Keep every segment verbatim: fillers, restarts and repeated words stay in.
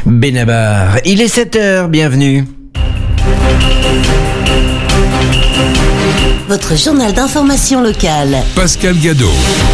Benabar. Il est sept heures, bienvenue. Votre journal d'information locale. Pascal Gadot.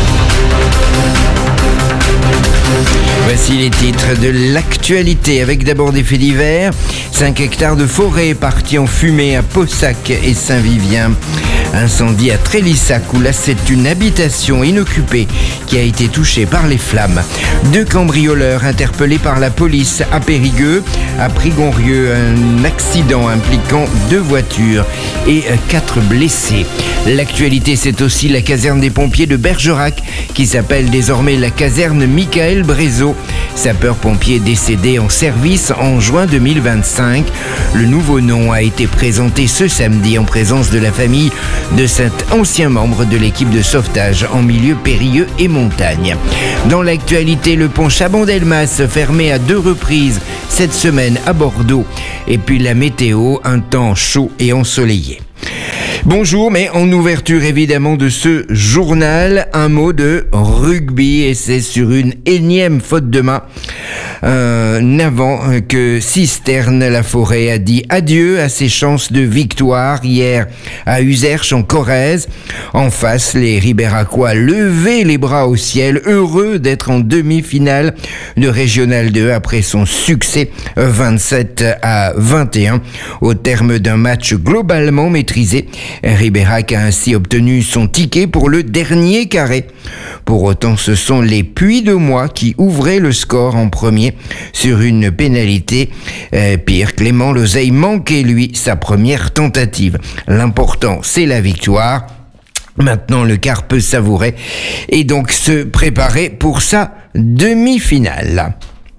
Voici les titres de l'actualité, avec d'abord des faits divers. cinq hectares de forêt partis en fumée à Paussac et Saint-Vivien. Incendie à Trélissac, où là c'est une habitation inoccupée qui a été touchée par les flammes. Deux cambrioleurs interpellés par la police à Périgueux. À Prigonrieux, un accident impliquant deux voitures et quatre blessés. L'actualité, c'est aussi la caserne des pompiers de Bergerac, qui s'appelle désormais la caserne Michael Brézot. Sapeur-pompier décédé en service en juin deux mille vingt-cinq. Le nouveau nom a été présenté ce samedi en présence de la famille de cet ancien membre de l'équipe de sauvetage en milieu périlleux et montagne. Dans l'actualité, le pont Chabon-Delmas fermé à deux reprises cette semaine à Bordeaux. Et puis la météo, un temps chaud et ensoleillé. Bonjour, mais en ouverture évidemment de ce journal, un mot de rugby, et c'est sur une énième faute de main euh, avant que Cisterne la Forêt a dit adieu à ses chances de victoire hier à Uzerche en Corrèze. En face, les Ribéracois levaient les bras au ciel, heureux d'être en demi-finale de Régional deux après son succès vingt-sept à vingt et un au terme d'un match globalement maîtrisé. Ribérac a ainsi obtenu son ticket pour le dernier carré. Pour autant, ce sont les Puy-de-Mois qui ouvraient le score en premier sur une pénalité. Euh, pire, Clément Lozeille manquait, lui, sa première tentative. L'important, c'est la victoire. Maintenant, le quart peut savourer et donc se préparer pour sa demi-finale.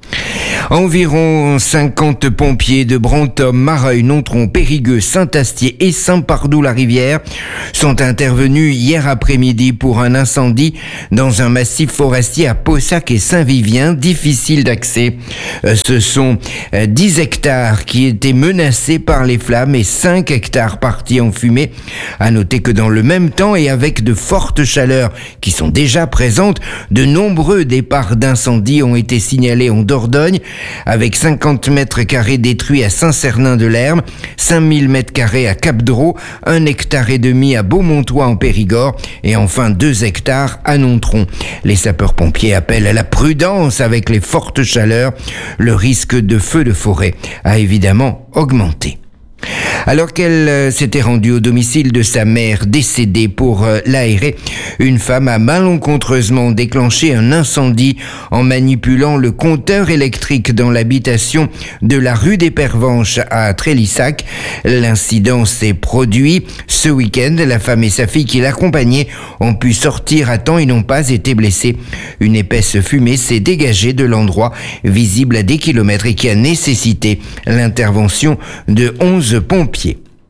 Environ cinquante pompiers de Brantôme, Mareuil, Nontron, Périgueux, Saint-Astier et Saint-Pardoux-la-Rivière sont intervenus hier après-midi pour un incendie dans un massif forestier à Paussac et Saint-Vivien, difficile d'accès. Ce sont dix hectares qui étaient menacés par les flammes et cinq hectares partis en fumée. À noter que dans le même temps et avec de fortes chaleurs qui sont déjà présentes, de nombreux départs d'incendie ont été signalés en Dordogne, avec cinquante mètres carrés détruits à Saint-Cernin-de-l'Herbe, cinq mille mètres carrés à Cap-Dros, un hectare et demi à Beaumontois en Périgord et enfin deux hectares à Nontron. Les sapeurs-pompiers appellent à la prudence avec les fortes chaleurs. Le risque de feu de forêt a évidemment augmenté. Alors qu'elle s'était rendue au domicile de sa mère décédée pour l'aérer, une femme a malencontreusement déclenché un incendie en manipulant le compteur électrique dans l'habitation de la rue des Pervenches à Trélissac. L'incident s'est produit ce week-end. La femme et sa fille qui l'accompagnaient ont pu sortir à temps et n'ont pas été blessées. Une épaisse fumée s'est dégagée de l'endroit, visible à des kilomètres, et qui a nécessité l'intervention de onze pompiers.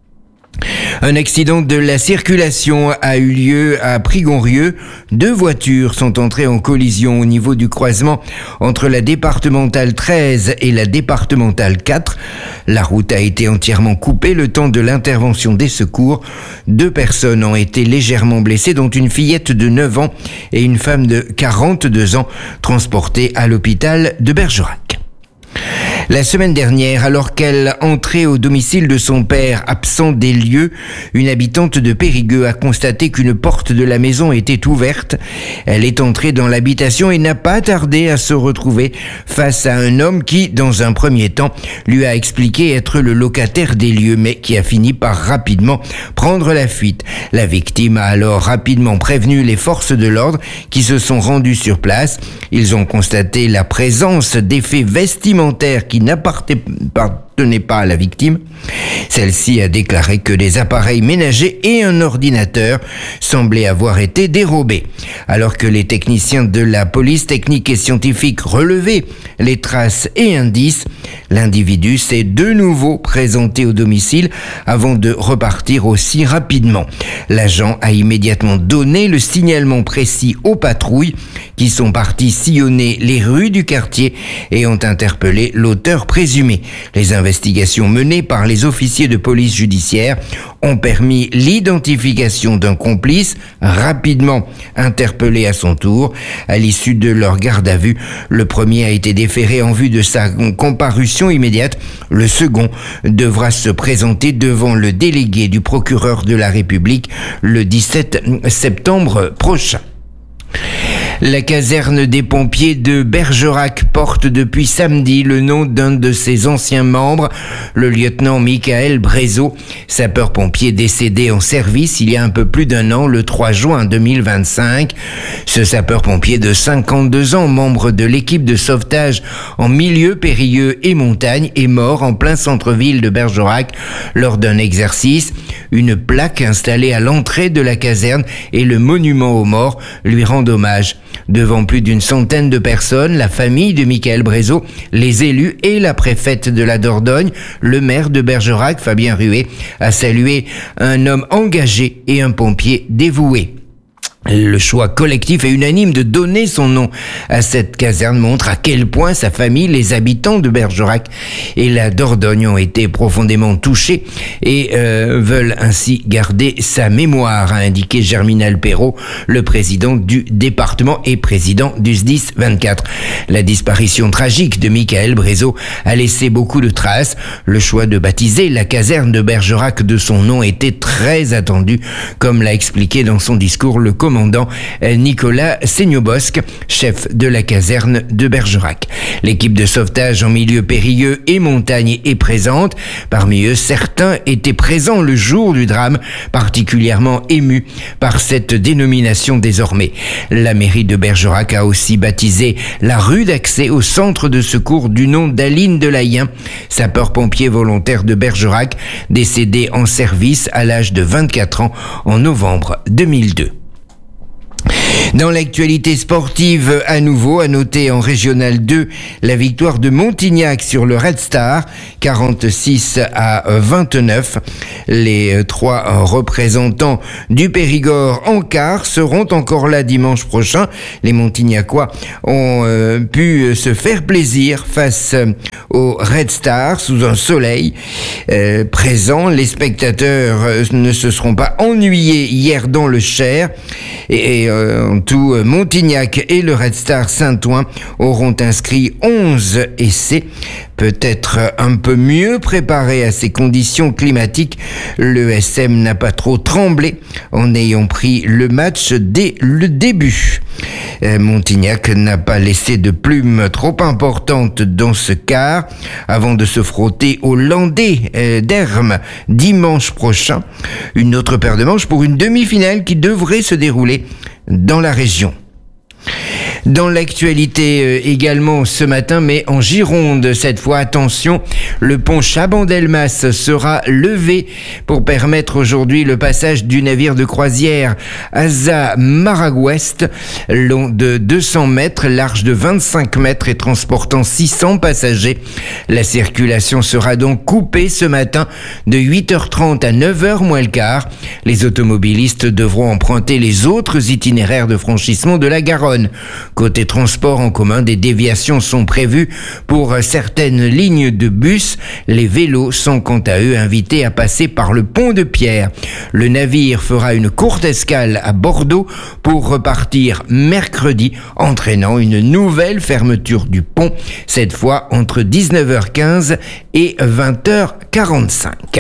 Un accident de la circulation a eu lieu à Prigonrieux. Deux voitures sont entrées en collision au niveau du croisement entre la départementale treize et la départementale quatre. La route a été entièrement coupée le temps de l'intervention des secours. Deux personnes ont été légèrement blessées, dont une fillette de neuf ans et une femme de quarante-deux ans, transportées à l'hôpital de Bergerac. La semaine dernière, alors qu'elle entrait au domicile de son père absent des lieux, une habitante de Périgueux a constaté qu'une porte de la maison était ouverte. Elle est entrée dans l'habitation et n'a pas tardé à se retrouver face à un homme qui, dans un premier temps, lui a expliqué être le locataire des lieux, mais qui a fini par rapidement prendre la fuite. La victime a alors rapidement prévenu les forces de l'ordre qui se sont rendues sur place. Ils ont constaté la présence d'effets vestimentaires qui n'appartenaient pas à la victime. Celle-ci a déclaré que des appareils ménagers et un ordinateur semblaient avoir été dérobés. Alors que les techniciens de la police technique et scientifique relevaient les traces et indices, l'individu s'est de nouveau présenté au domicile avant de repartir aussi rapidement. L'agent a immédiatement donné le signalement précis aux patrouilles qui sont parties sillonner les rues du quartier et ont interpellé l'auteur présumé. Les investigations investigations menées par les officiers de police judiciaire ont permis l'identification d'un complice rapidement interpellé à son tour. À l'issue de leur garde à vue, le premier a été déféré en vue de sa comparution immédiate. Le second devra se présenter devant le délégué du procureur de la République le dix-sept septembre prochain. La caserne des pompiers de Bergerac porte depuis samedi le nom d'un de ses anciens membres, le lieutenant Michael Brézot, sapeur-pompier décédé en service il y a un peu plus d'un an, le trois juin deux mille vingt-cinq. Ce sapeur-pompier de cinquante-deux ans, membre de l'équipe de sauvetage en milieu périlleux et montagne, est mort en plein centre-ville de Bergerac lors d'un exercice. Une plaque installée à l'entrée de la caserne et le monument aux morts lui rendent hommage. Devant plus d'une centaine de personnes, la famille de Michael Brézot, les élus et la préfète de la Dordogne, le maire de Bergerac, Fabien Ruet, a salué un homme engagé et un pompier dévoué. Le choix collectif et unanime de donner son nom à cette caserne montre à quel point sa famille, les habitants de Bergerac et la Dordogne ont été profondément touchés et euh, veulent ainsi garder sa mémoire, a indiqué Germinal Perrault, le président du département et président du S D I S vingt-quatre. La disparition tragique de Michael Brézot a laissé beaucoup de traces. Le choix de baptiser la caserne de Bergerac de son nom était très attendu, comme l'a expliqué dans son discours le commandant Nicolas Seignobosque, chef de la caserne de Bergerac. L'équipe de sauvetage en milieu périlleux et montagne est présente. Parmi eux, certains étaient présents le jour du drame, particulièrement émus par cette dénomination désormais. La mairie de Bergerac a aussi baptisé la rue d'accès au centre de secours du nom d'Aline Delayen, sapeur-pompier volontaire de Bergerac, décédé en service à l'âge de vingt-quatre ans en novembre deux mille deux. Dans l'actualité sportive, à nouveau, à noter en Régional deux, la victoire de Montignac sur le Red Star, quarante-six à vingt-neuf. Les trois représentants du Périgord en quart seront encore là dimanche prochain. Les Montignacois ont euh, pu se faire plaisir face au Red Star sous un soleil euh, présent. Les spectateurs euh, ne se seront pas ennuyés hier dans le Cher et, et euh, en tout, Montignac et le Red Star Saint-Ouen auront inscrit onze essais. Peut-être un peu mieux préparé à ces conditions climatiques, le S M n'a pas trop tremblé en ayant pris le match dès le début. Montignac n'a pas laissé de plume trop importante dans ce quart avant de se frotter aux Landais d'Hermes dimanche prochain. Une autre paire de manches pour une demi-finale qui devrait se dérouler dans la région. Dans l'actualité euh, également ce matin, mais en Gironde cette fois, attention, le pont Chabandelmas sera levé pour permettre aujourd'hui le passage du navire de croisière Asa Maragouest, long de deux cents mètres, large de vingt-cinq mètres et transportant six cents passagers. La circulation sera donc coupée ce matin de huit heures trente à neuf heures moins le quart. Les automobilistes devront emprunter les autres itinéraires de franchissement de la Garonne. Côté transport en commun, des déviations sont prévues pour certaines lignes de bus. Les vélos sont quant à eux invités à passer par le pont de Pierre. Le navire fera une courte escale à Bordeaux pour repartir mercredi, entraînant une nouvelle fermeture du pont, cette fois entre dix-neuf heures quinze et vingt heures quarante-cinq.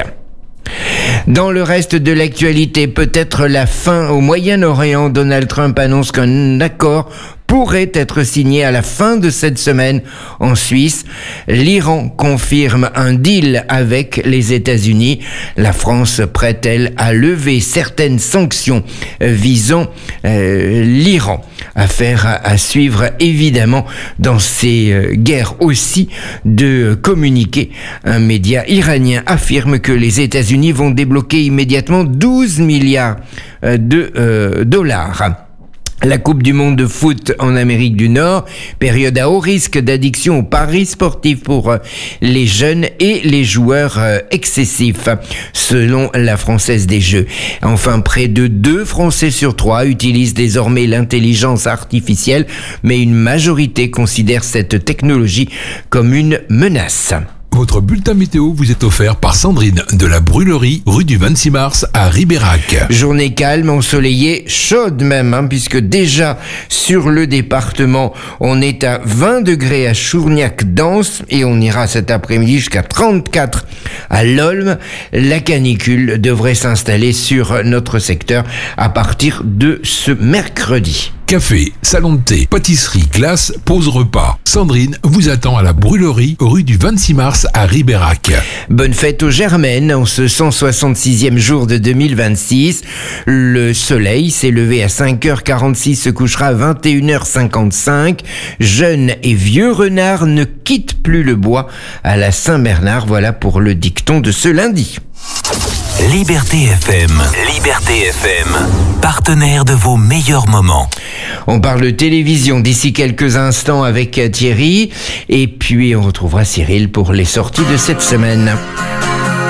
Dans le reste de l'actualité, peut-être la fin au Moyen-Orient. Donald Trump annonce qu'un accord pourrait être signé à la fin de cette semaine en Suisse. L'Iran confirme un deal avec les États-Unis. La France prête-t-elle à lever certaines sanctions visant euh, l'Iran? Affaire à, à suivre évidemment dans ces euh, guerres aussi de communiquer. Un média iranien affirme que les États-Unis vont débloquer immédiatement douze milliards de euh, dollars. La Coupe du monde de foot en Amérique du Nord, période à haut risque d'addiction aux paris sportifs pour les jeunes et les joueurs excessifs, selon la Française des Jeux. Enfin, près de deux Français sur trois utilisent désormais l'intelligence artificielle, mais une majorité considère cette technologie comme une menace. Votre bulletin météo vous est offert par Sandrine de la Brûlerie, rue du vingt-six mars à Ribérac. Journée calme, ensoleillée, chaude même, hein, puisque déjà sur le département, on est à vingt degrés à Chourniac-Danse et on ira cet après-midi jusqu'à trente-quatre à l'Olme. La canicule devrait s'installer sur notre secteur à partir de ce mercredi. Café, salon de thé, pâtisserie, glace, pause repas. Sandrine vous attend à la Brûlerie, rue du vingt-six mars à Ribérac. Bonne fête aux Germaines en ce cent soixante-sixième jour de deux mille vingt-six. Le soleil s'est levé à cinq heures quarante-six, se couchera à vingt et une heures cinquante-cinq. Jeunes et vieux renards ne quittent plus le bois à la Saint-Bernard. Voilà pour le dicton de ce lundi. Liberté F M, Liberté F M, partenaire de vos meilleurs moments. On parle de télévision d'ici quelques instants avec Thierry et puis on retrouvera Cyril pour les sorties de cette semaine.